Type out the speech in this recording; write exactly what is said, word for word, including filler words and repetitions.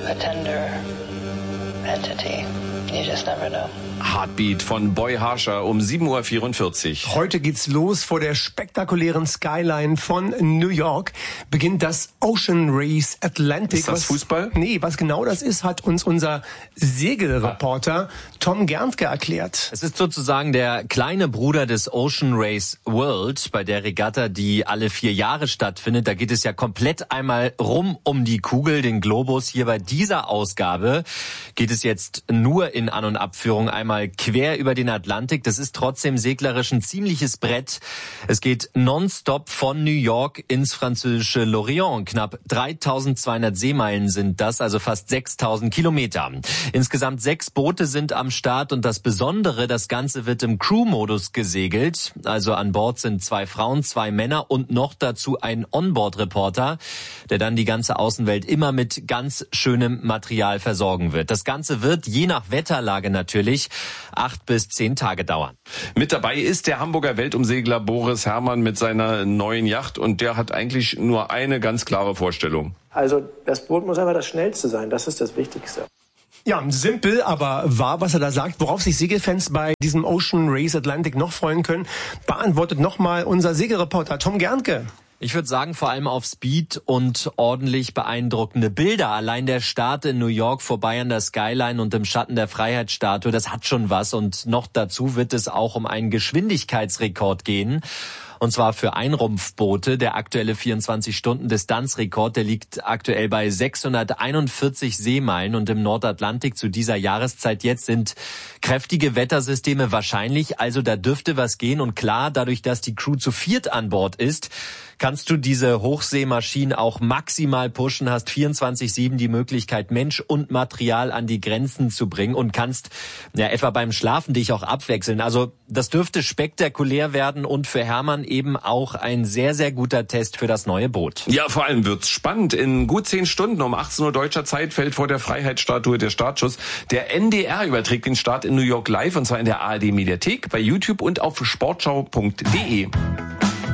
a tender entity. You just never know. Heartbeat von Boy Harsher um sieben Uhr vierundvierzig. Heute geht's los. Vor der spektakulären Skyline von New York beginnt das Ocean Race Atlantic. Ist das was, Fußball? Nee, was genau das ist, hat uns unser Segelreporter Tom Gerntke erklärt. Es ist sozusagen der kleine Bruder des Ocean Race World, bei der Regatta, die alle vier Jahre stattfindet. Da geht es ja komplett einmal rum um die Kugel, den Globus. Hier bei dieser Ausgabe geht es jetzt nur in An- und Abführung einmal quer über den Atlantik. Das ist trotzdem seglerisch ein ziemliches Brett. Es geht nonstop von New York ins französische Lorient. Knapp dreitausendzweihundert Seemeilen sind das, also fast sechstausend Kilometer. Insgesamt sechs Boote sind am Start und das Besondere, das Ganze wird im Crew-Modus gesegelt. Also an Bord sind zwei Frauen, zwei Männer und noch dazu ein Onboard-Reporter, der dann die ganze Außenwelt immer mit ganz schönem Material versorgen wird. Das Ganze wird, je nach Wetterlage natürlich, acht bis zehn Tage dauern. Mit dabei ist der Hamburger Weltumsegler Boris Herrmann mit seiner neuen Yacht und der hat eigentlich nur eine ganz klare Vorstellung. Also das Boot muss einfach das Schnellste sein, das ist das Wichtigste. Ja, simpel, aber wahr, was er da sagt. Worauf sich Segelfans bei diesem Ocean Race Atlantic noch freuen können, beantwortet nochmal unser Segelreporter Tom Gerntke. Ich würde sagen, vor allem auf Speed und ordentlich beeindruckende Bilder. Allein der Start in New York vorbei an der Skyline und im Schatten der Freiheitsstatue, das hat schon was. Und noch dazu wird es auch um einen Geschwindigkeitsrekord gehen. Und zwar für Einrumpfboote. Der aktuelle vierundzwanzig-Stunden-Distanzrekord, der liegt aktuell bei sechshunderteinundvierzig Seemeilen. Und im Nordatlantik zu dieser Jahreszeit jetzt sind kräftige Wettersysteme wahrscheinlich. Also da dürfte was gehen. Und klar, dadurch, dass die Crew zu viert an Bord ist, kannst du diese Hochseemaschinen auch maximal pushen, hast vierundzwanzig sieben die Möglichkeit, Mensch und Material an die Grenzen zu bringen und kannst ja etwa beim Schlafen dich auch abwechseln. Also das dürfte spektakulär werden und für Herrmann eben auch ein sehr, sehr guter Test für das neue Boot. Ja, vor allem wird's spannend. In gut zehn Stunden um achtzehn Uhr deutscher Zeit fällt vor der Freiheitsstatue der Startschuss. Der N D R überträgt den Start in New York live und zwar in der A R D Mediathek, bei YouTube und auf sportschau punkt de.